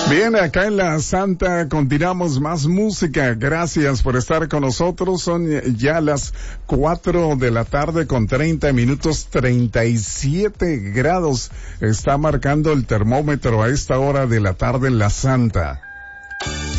Bien, acá en La Santa continuamos más música. Gracias por estar con nosotros. Son ya las 4 de la tarde con 30 minutos, 37 grados. Está marcando el termómetro a esta hora de la tarde en La Santa.